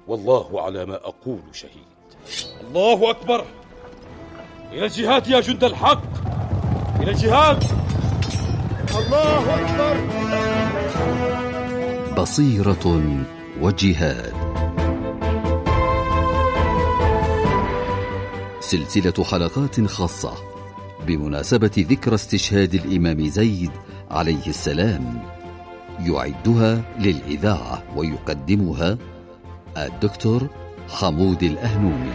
والله على ما أقول شهيد. الله أكبر! إلى الجهاد يا جند الحق، إلى الجهاد! الله أكبر! بصيرة وجهاد، سلسلة حلقات خاصة بمناسبة ذكرى استشهاد الإمام زيد عليه السلام، يعدها للإذاعة ويقدمها الدكتور حمود الأهنومي.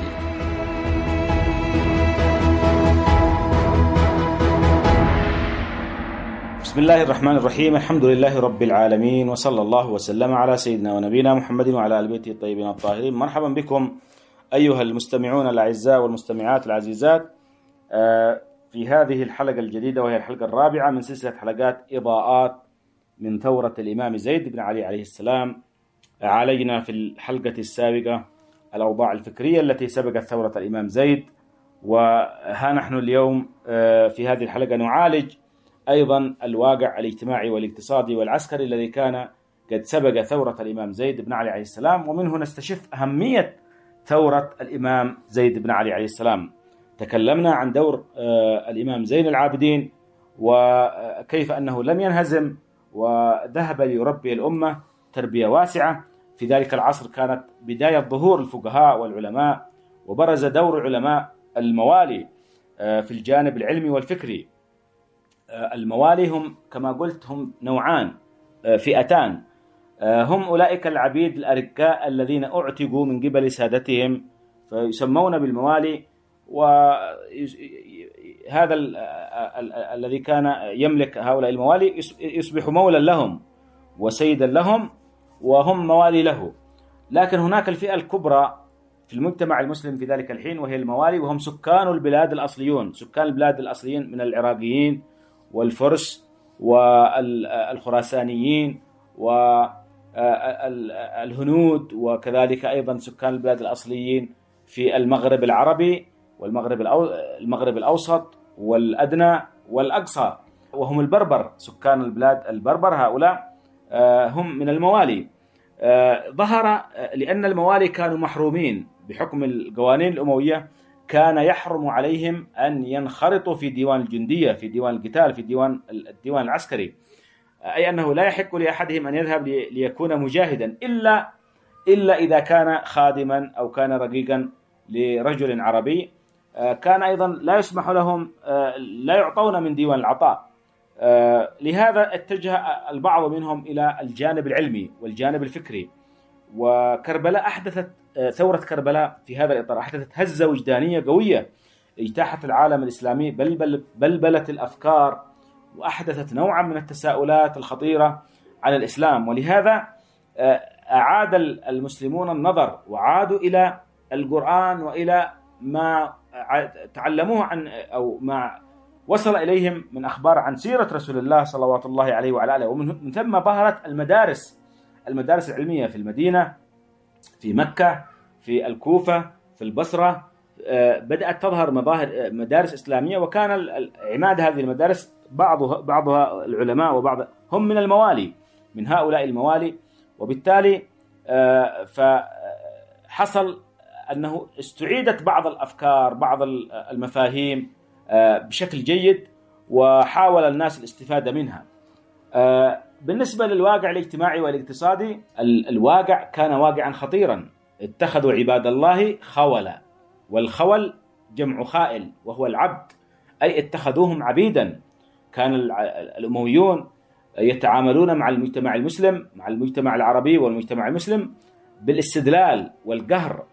بسم الله الرحمن الرحيم، الحمد لله رب العالمين، وصلى الله وسلم على سيدنا ونبينا محمد وعلى آل بيته الطيبين الطاهرين. مرحبا بكم أيها المستمعون الأعزاء والمستمعات العزيزات في هذه الحلقة الجديدة، وهي الحلقة الرابعة من سلسلة حلقات إضاءات من ثورة الإمام زيد بن علي عليه السلام. علينا في الحلقة السابقة الأوضاع الفكرية التي سبقت ثورة الإمام زيد، وها نحن اليوم في هذه الحلقة نعالج أيضا الواقع الاجتماعي والاقتصادي والعسكري الذي كان قد سبق ثورة الإمام زيد بن علي عليه السلام، ومنه نستشف أهمية ثورة الإمام زيد بن علي عليه السلام. تكلمنا عن دور الإمام زين العابدين، وكيف أنه لم ينهزم وذهب ليربي الأمة تربية واسعة. في ذلك العصر كانت بداية ظهور الفقهاء والعلماء، وبرز دور علماء الموالي في الجانب العلمي والفكري. الموالي هم كما قلت هم نوعان، فئتان، هم أولئك العبيد الأرقاء الذين أعتقوا من قبل سادتهم فيسمون بالموالي، وهذا الذي كان يملك هؤلاء الموالي يصبح مولا لهم وسيدا لهم وهم موالي له. لكن هناك الفئة الكبرى في المجتمع المسلم في ذلك الحين، وهي الموالي، وهم سكان البلاد الأصليون، سكان البلاد الأصليين من العراقيين والفرس والخراسانيين والهنود، وكذلك أيضا سكان البلاد الأصليين في المغرب العربي والمغرب الأوسط والأدنى والأقصى، وهم البربر، سكان البلاد البربر. هؤلاء هم من الموالي. ظهر لأن الموالي كانوا محرومين بحكم القوانين الأموية، كان يحرم عليهم أن ينخرطوا في ديوان الجندية، في ديوان القتال، في الديوان العسكري، أي أنه لا يحق لأحدهم أن يذهب ليكون مجاهدا إلا إذا كان خادما أو كان رقيقا لرجل عربي. كان أيضا لا يسمح لهم، لا يعطون من ديوان العطاء. لهذا اتجه البعض منهم إلى الجانب العلمي والجانب الفكري. وكربلاء أحدثت ثورة كربلاء في هذا الإطار، أحدثت هزة وجدانية قوية اجتاحت العالم الإسلامي، بلبلت الأفكار، وأحدثت نوعا من التساؤلات الخطيرة على الإسلام. ولهذا أعاد المسلمون النظر وعادوا إلى القرآن وإلى ما تعلموه عن أو ما وصل إليهم من أخبار عن سيرة رسول الله صلوات الله عليه وعلى آله. ومن ثم ظهرت المدارس العلمية في المدينة، في مكة، في الكوفة، في البصرة. بدأت تظهر مدارس إسلامية، وكان عماد هذه المدارس بعضها العلماء وبعض هم من الموالي، من هؤلاء الموالي. وبالتالي فحصل أنه استعيدت بعض الأفكار، بعض المفاهيم بشكل جيد، وحاول الناس الاستفادة منها. بالنسبة للواقع الاجتماعي والاقتصادي، الواقع كان واقعا خطيرا. اتخذوا عباد الله خولا، والخول جمع خائل وهو العبد، أي اتخذوهم عبيدا. كان الأمويون يتعاملون مع المجتمع المسلم، مع المجتمع العربي والمجتمع المسلم، بالاستدلال والقهر،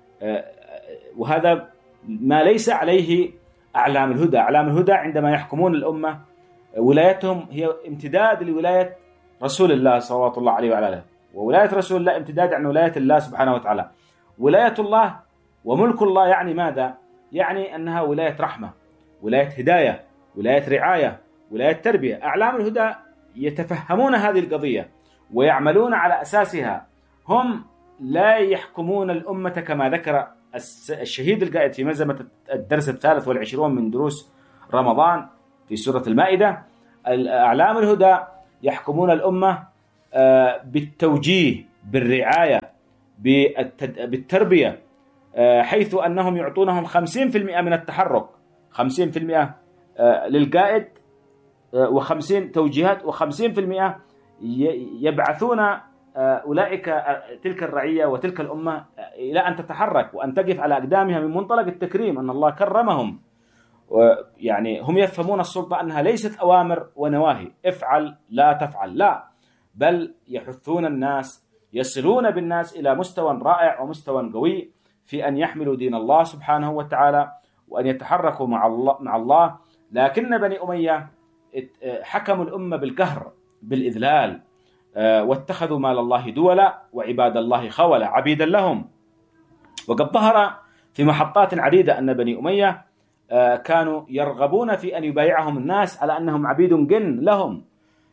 وهذا ما ليس عليه أعلام الهدى. أعلام الهدى عندما يحكمون الأمة ولايتهم هي امتداد لولاية رسول الله صلوات الله عليه وعلى آله، وولاية رسول الله امتداد عن ولاية الله سبحانه وتعالى. ولاية الله وملك الله يعني ماذا؟ يعني أنها ولاية رحمة، ولاية هداية، ولاية رعاية، ولاية تربية. أعلام الهدى يتفهمون هذه القضية ويعملون على أساسها. هم لا يحكمون الأمة كما ذكر الشهيد القائد في ملزمة الدرس 23 من دروس رمضان في سورة المائدة. أعلام الهدى يحكمون الأمة بالتوجيه، بالرعاية، بالتربية، حيث أنهم يعطونهم 50% من التحرك، 50% للقائد و50 توجيهات، و50% يبعثون أولئك تلك الرعية وتلك الأمة إلى أن تتحرك وأن تقف على أقدامها من منطلق التكريم، أن الله كرمهم. يعني هم يفهمون السلطة أنها ليست أوامر ونواهي، افعل لا تفعل، لا، بل يحثون الناس، يصلون بالناس إلى مستوى رائع ومستوى قوي في أن يحملوا دين الله سبحانه وتعالى وأن يتحركوا مع الله. لكن بني أمية حكموا الأمة بالقهر بالإذلال، واتخذوا مال الله دولا وعباد الله خولا عبيدا لهم. وقد ظهر في محطات عديدة أن بني أمية كانوا يرغبون في أن يبايعهم الناس على أنهم عبيد جن لهم.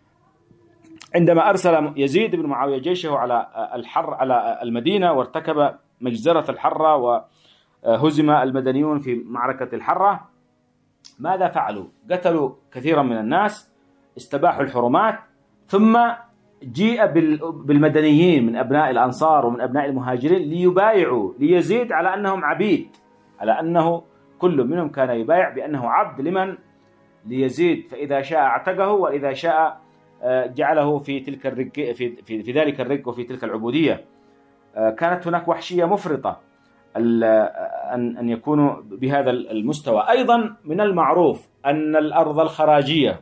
عندما أرسل يزيد بن معاوية جيشه على المدينة وارتكب مجزرة الحرة وهزم المدنيون في معركة الحرة، ماذا فعلوا؟ قتلوا كثيرا من الناس، استباحوا الحرمات، ثم جيء بالمدنيين من أبناء الأنصار ومن أبناء المهاجرين ليبايعوا ليزيد على أنهم عبيد، على أنه كل منهم كان يبايع بأنه عبد لمن؟ ليزيد، فإذا شاء اعتقه وإذا شاء جعله في تلك الرق في ذلك الرق وفي تلك العبودية. كانت هناك وحشية مفرطة أن يكونوا بهذا المستوى. أيضا من المعروف أن الأرض الخراجية،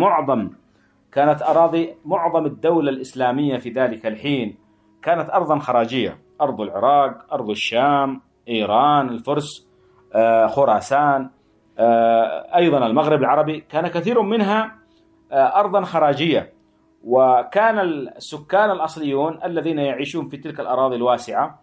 كانت أراضي معظم الدولة الإسلامية في ذلك الحين كانت أرضا خراجية، أرض العراق، أرض الشام، إيران، الفرس، خراسان، أيضا المغرب العربي، كان كثير منها أرضا خراجية. وكان السكان الأصليون الذين يعيشون في تلك الأراضي الواسعة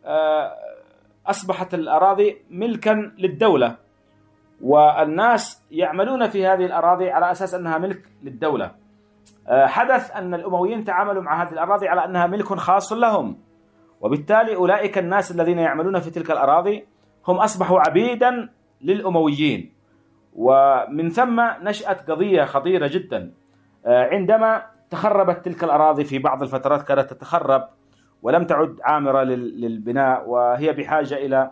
أصبحت الأراضي ملكا للدولة، والناس يعملون في هذه الأراضي على أساس أنها ملك للدولة. حدث أن الأمويين تعاملوا مع هذه الأراضي على أنها ملك خاص لهم، وبالتالي أولئك الناس الذين يعملون في تلك الأراضي هم أصبحوا عبيدا للأمويين. ومن ثم نشأت قضية خطيرة جدا، عندما تخربت تلك الأراضي في بعض الفترات، كانت تتخرب ولم تعد عامرة للبناء وهي بحاجة إلى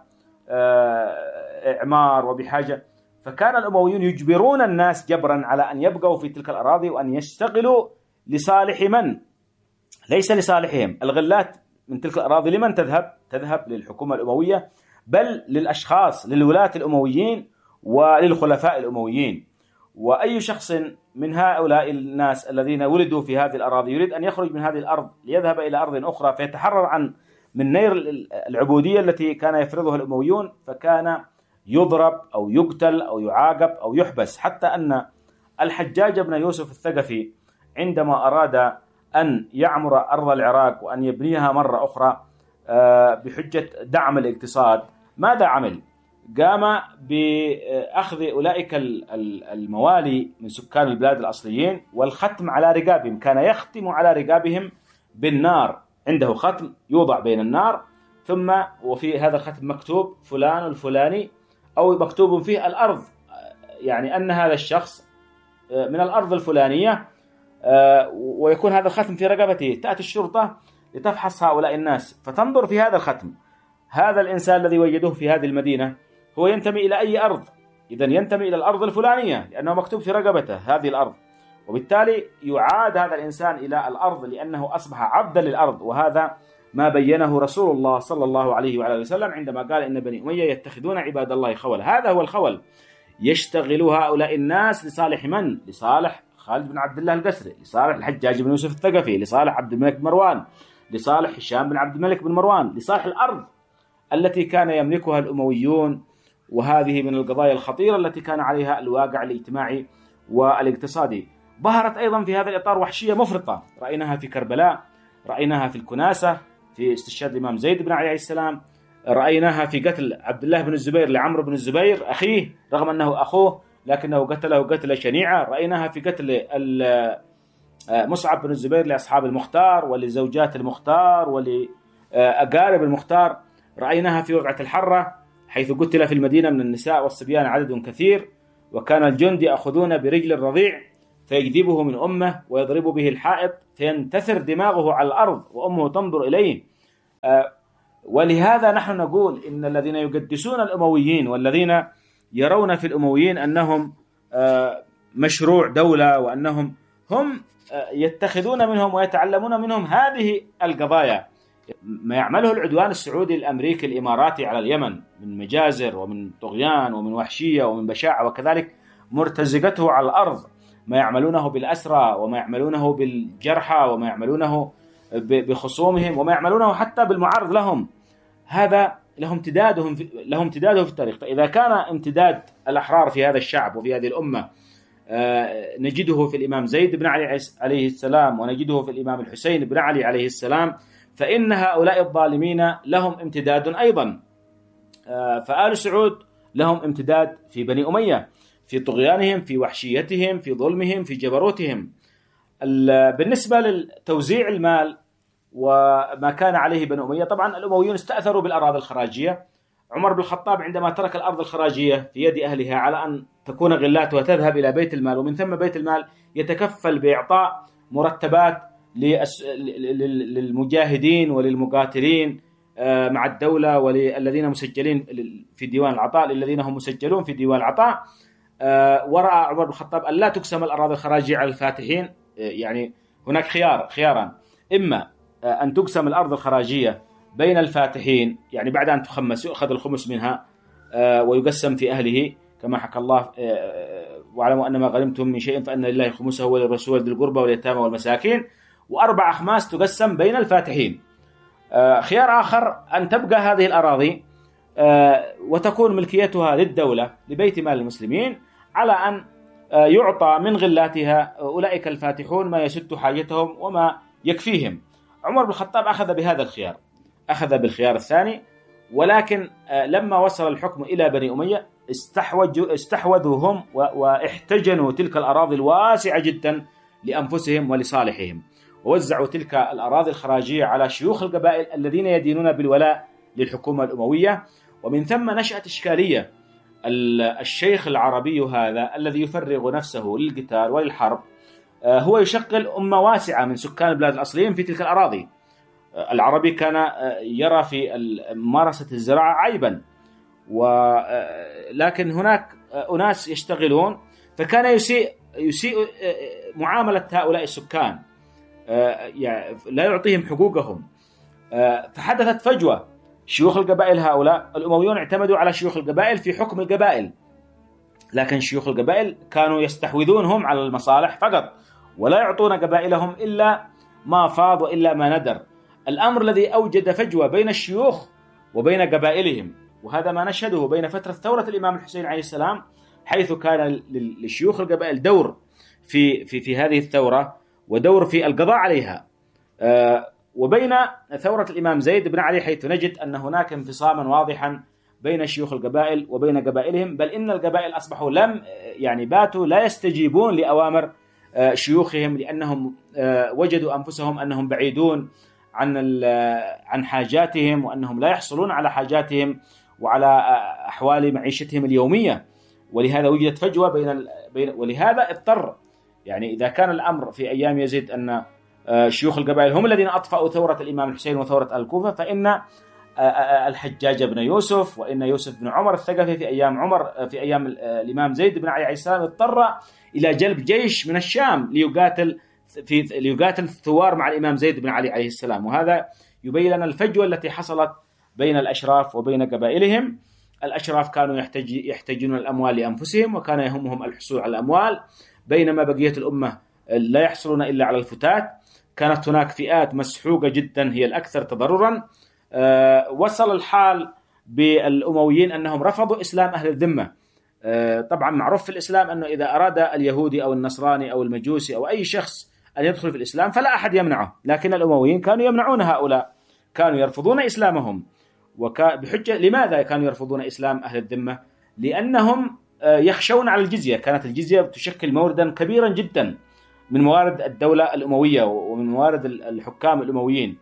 إعمار وبحاجة، فكان الأمويون يجبرون الناس جبرا على أن يبقوا في تلك الأراضي وأن يشتغلوا لصالح من؟ ليس لصالحهم. الغلات من تلك الأراضي لمن تذهب للحكومة الأموية، بل للأشخاص، للولاة الأمويين وللخلفاء الأمويين. وأي شخص من هؤلاء الناس الذين ولدوا في هذه الأراضي يريد أن يخرج من هذه الأرض ليذهب إلى أرض أخرى فيتحرر من نير العبودية التي كان يفرضها الأمويون، فكان يضرب أو يقتل أو يعاقب أو يحبس. حتى أن الحجاج بن يوسف الثقفي عندما أراد أن يعمر أرض العراق وأن يبنيها مرة أخرى بحجة دعم الاقتصاد، ماذا عمل؟ قام بأخذ أولئك الموالي من سكان البلاد الأصليين والختم على رقابهم، كان يختم على رقابهم بالنار، عنده ختم يوضع بين النار، ثم وفي هذا الختم مكتوب فلان الفلاني، أو مكتوب فيه الأرض، يعني أن هذا الشخص من الأرض الفلانية، ويكون هذا الختم في رقبته. تأتي الشرطة لتفحص هؤلاء الناس فتنظر في هذا الختم، هذا الإنسان الذي وجدوه في هذه المدينة هو ينتمي إلى أي أرض؟ إذن ينتمي إلى الأرض الفلانية لأنه مكتوب في رقبته هذه الأرض، وبالتالي يعاد هذا الإنسان إلى الأرض لأنه أصبح عبدا للأرض. وهذا ما بينه رسول الله صلى الله عليه وعلى وسلم عندما قال إن بني أمية يتخذون عباد الله خولا. هذا هو الخول، يشتغل هؤلاء هؤلاء لصالح من؟ لصالح خالد بن عبد الله القسري، لصالح الحجاج بن يوسف الثقفي، لصالح عبد الملك بن مروان، لصالح هشام بن عبد الملك بن مروان، لصالح الأرض التي كان يملكها الأمويون. وهذه من القضايا الخطيرة التي كان عليها الواقع الاجتماعي والاقتصادي. ظهرت أيضا في هذا الإطار وحشية مفرطة، رأيناها في كربلاء، رأيناها في الكناسة في استشهاد الإمام زيد بن علي عليه السلام، رأيناها في قتل عبد الله بن الزبير لعمرو بن الزبير أخيه رغم أنه أخوه لكنه قتله قتل شنيعة، رأيناها في قتل مصعب بن الزبير لأصحاب المختار ولزوجات المختار ولأقارب المختار، رأيناها في وقعة الحرة حيث قتل في المدينة من النساء والصبيان عدد كثير، وكان الجند يأخذون برجل الرضيع فيجذبه من أمه ويضرب به الحائط فينتثر دماغه على الأرض وأمه تنظر إليه. ولهذا نحن نقول إن الذين يقدسون الأمويين والذين يرون في الأمويين أنهم مشروع دولة وأنهم هم يتخذون منهم ويتعلمون منهم هذه القضايا، ما يعمله العدوان السعودي الأمريكي الإماراتي على اليمن من مجازر ومن طغيان ومن وحشية ومن بشاعة، وكذلك مرتزقته على الأرض، ما يعملونه بالأسرى وما يعملونه بالجرحى وما يعملونه بخصومهم وما يعملونه حتى بالمعارض لهم، هذا له امتداده في التاريخ. فإذا كان امتداد الأحرار في هذا الشعب وفي هذه الأمة نجده في الإمام زيد بن علي عليه السلام ونجده في الإمام الحسين بن علي عليه السلام، فإن هؤلاء الظالمين لهم امتداد أيضا. فآل سعود لهم امتداد في بني أمية، في طغيانهم، في وحشيتهم، في ظلمهم، في جبروتهم. بالنسبة لتوزيع المال وما كان عليه بني أمية، طبعا الأمويون استأثروا بالأراضي الخراجية. عمر بن الخطاب عندما ترك الأرض الخراجية في يد أهلها على أن تكون غلاتها تذهب إلى بيت المال، ومن ثم بيت المال يتكفل بإعطاء مرتبات للمجاهدين وللمقاتلين مع الدولة وللذين مسجلين في ديوان العطاء، للذين هم مسجلون في ديوان العطاء. ورأى عمر بن الخطاب أن لا تقسم الأراضي الخراجية على الفاتحين، يعني هناك خياران، إما أن تقسم الأرض الخراجية بين الفاتحين، يعني بعد أن تخمس يؤخذ الخمس منها ويقسم في أهله كما حكى الله: واعلموا أن ما غنمتم من شيء فأن لله خمسه وللرسول ذي القربى واليتامى والمساكين، و4 أخماس تقسم بين الفاتحين. خيار آخر أن تبقى هذه الأراضي وتكون ملكيتها للدولة لبيت مال المسلمين، على أن يعطى من غلاتها أولئك الفاتحون ما يسد حاجتهم وما يكفيهم. عمر بن الخطاب أخذ بهذا الخيار، أخذ بالخيار الثاني، ولكن لما وصل الحكم إلى بني أمية استحوذوا هم واحتجنوا تلك الأراضي الواسعة جدا لأنفسهم ولصالحهم، ووزعوا تلك الأراضي الخراجية على شيوخ القبائل الذين يدينون بالولاء للحكومة الأموية. ومن ثم نشأت إشكالية: الشيخ العربي هذا الذي يفرغ نفسه للقتال وللحرب هو يشغل أمة واسعة من سكان البلاد الأصليين في تلك الأراضي. العربي كان يرى في ممارسة الزراعة عيبا، ولكن هناك أناس يشتغلون، فكان يسيء معاملة هؤلاء السكان، لا يعطيهم حقوقهم. فحدثت فجوة. شيوخ القبائل هؤلاء الأمويون اعتمدوا على شيوخ القبائل في حكم القبائل، لكن شيوخ القبائل كانوا يستحوذونهم على المصالح فقط، ولا يعطون قبائلهم إلا ما فاض وإلا ما ندر. الأمر الذي أوجد فجوة بين الشيوخ وبين قبائلهم، وهذا ما نشهده بين فترة ثورة الإمام الحسين عليه السلام، حيث كان لشيوخ القبائل دور في هذه الثورة ودور في القضاء عليها، وبين ثورة الإمام زيد بن علي، حيث نجد أن هناك انفصاما واضحا بين شيوخ القبائل وبين قبائلهم، بل إن القبائل أصبحوا باتوا لا يستجيبون لأوامر شيوخهم، لأنهم وجدوا أنفسهم أنهم بعيدون عن حاجاتهم، وأنهم لا يحصلون على حاجاتهم وعلى أحوال معيشتهم اليومية. ولهذا وجدت فجوة ولهذا اضطر، يعني إذا كان الأمر في أيام يزيد أن شيوخ القبائل هم الذين أطفأوا ثورة الإمام الحسين وثورة الكوفة، فإن الحجاج بن يوسف وإن يوسف بن عمر الثقفي في أيام الإمام زيد بن علي عليه السلام اضطر إلى جلب جيش من الشام ليقاتل الثوار مع الإمام زيد بن علي عليه السلام. وهذا يبين لنا الفجوة التي حصلت بين الأشراف وبين قبائلهم. الأشراف كانوا يحتاجون الأموال لأنفسهم، وكان يهمهم الحصول على الأموال، بينما بقية الأمة لا يحصلون إلا على الفتات. كانت هناك فئات مسحوقة جدا هي الأكثر تضررا. وصل الحال بالأمويين أنهم رفضوا إسلام أهل الذمة. طبعا معروف في الإسلام أنه إذا أراد اليهودي أو النصراني أو المجوسي أو أي شخص أن يدخل في الإسلام فلا أحد يمنعه، لكن الأمويين كانوا يمنعون هؤلاء، كانوا يرفضون إسلامهم. بحجة لماذا كانوا يرفضون إسلام أهل الذمة؟ لأنهم يخشون على الجزية. كانت الجزية تشكل موردا كبيرا جدا من موارد الدولة الأموية ومن موارد الحكام الأمويين.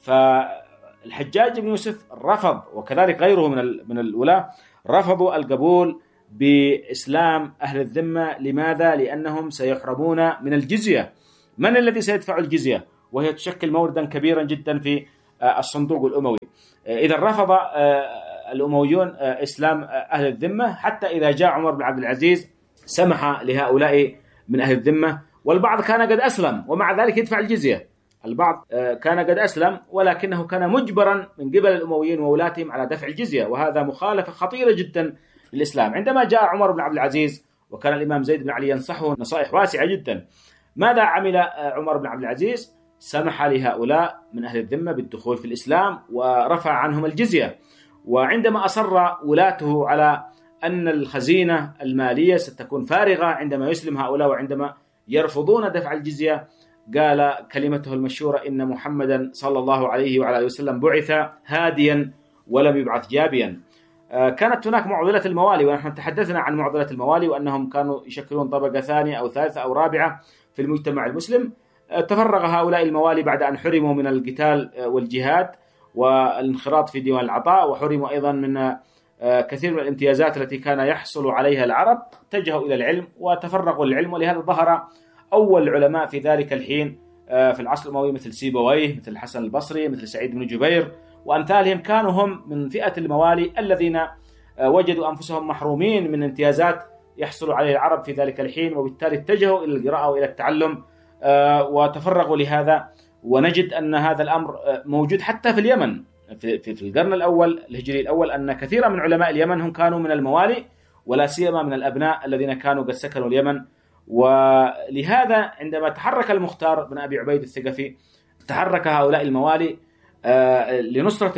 فالحجاج بن يوسف رفض، وكذلك غيره من الولاة رفضوا القبول بإسلام أهل الذمة. لماذا؟ لأنهم سيحرمون من الجزية. من الذي سيدفع الجزية وهي تشكل موردا كبيرا جدا في الصندوق الأموي؟ إذا رفض الأمويون إسلام أهل الذمة، حتى إذا جاء عمر بن عبد العزيز سمح لهؤلاء من أهل الذمة، والبعض كان قد أسلم ومع ذلك يدفع الجزية. البعض كان قد أسلم ولكنه كان مجبرا من قبل الأمويين وولاتهم على دفع الجزية، وهذا مخالفة خطيرة جدا للإسلام. عندما جاء عمر بن عبد العزيز وكان الإمام زيد بن علي ينصحه نصائح واسعة جدا، ماذا عمل عمر بن عبد العزيز؟ سمح لهؤلاء من أهل الذمة بالدخول في الإسلام ورفع عنهم الجزية. وعندما أصر ولاته على أن الخزينة المالية ستكون فارغة عندما يسلم هؤلاء وعندما يرفضون دفع الجزية، قال كلمته المشهورة: إن محمدا صلى الله عليه وعلى آله وسلم بعث هاديا ولم يبعث جابيا. كانت هناك معضلة الموالي، ونحن تحدثنا عن معضلة الموالي وأنهم كانوا يشكلون طبقة ثانية أو ثالثة أو رابعة في المجتمع المسلم. تفرغ هؤلاء الموالي بعد أن حرموا من القتال والجهاد والانخراط في ديوان العطاء، وحرموا أيضا من كثير من الامتيازات التي كان يحصل عليها العرب، اتجهوا إلى العلم وتفرغوا للعلم. ولهذا ظهر أول علماء في ذلك الحين في العصر الأموي مثل سيبويه، مثل الحسن البصري، مثل سعيد بن جبير وأمثالهم، كانوا هم من فئة الموالي الذين وجدوا أنفسهم محرومين من امتيازات يحصل عليها العرب في ذلك الحين، وبالتالي اتجهوا إلى القراءة وإلى التعلم وتفرغوا لهذا. ونجد أن هذا الأمر موجود حتى في اليمن في القرن الأول الهجري الأول، أن كثيرا من علماء اليمن هم كانوا من الموالي، ولا سيما من الأبناء الذين كانوا قد سكنوا اليمن. ولهذا عندما تحرك المختار بن أبي عبيد الثقفي، تحرك هؤلاء الموالي لنصرة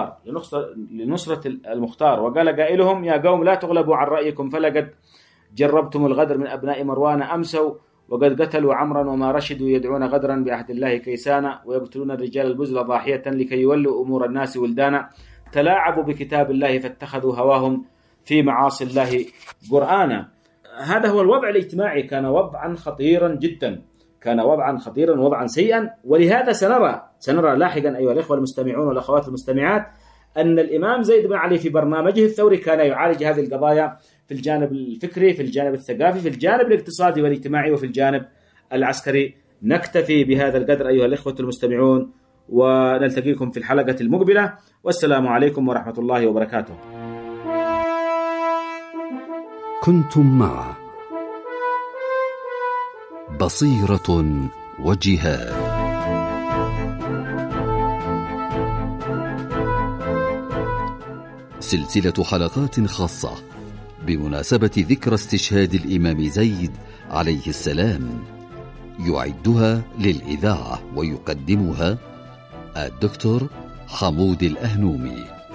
المختار، وقال قائلهم: يا قوم لا تغلبوا عن رأيكم، فلقد جربتم الغدر من أبناء مروان أمسوا، وقد قتلوا عمرا وما رشدوا، يدعون غدرا بعهد الله كيسانا، ويقتلون الرجال البزل ضاحية لكي يولوا أمور الناس ولدانا، تلاعبوا بكتاب الله فاتخذوا هواهم في معاصي الله قرآنا. هذا هو الوضع الاجتماعي، كان وضعا خطيرا جدا، كان وضعا خطيرا وضعا سيئا. ولهذا سنرى لاحقا أيها الإخوة المستمعون والأخوات المستمعات أن الإمام زيد بن علي في برنامجه الثوري كان يعالج هذه القضايا في الجانب الفكري، في الجانب الثقافي، في الجانب الاقتصادي والاجتماعي، وفي الجانب العسكري. نكتفي بهذا القدر أيها الإخوة المستمعون، ونلتقيكم في الحلقة المقبلة، والسلام عليكم ورحمة الله وبركاته. كنتم مع بصيرة وجهاد، سلسلة حلقات خاصة بمناسبة ذكرى استشهاد الإمام زيد عليه السلام، يعدها للإذاعة ويقدمها الدكتور حمود الأهنومي.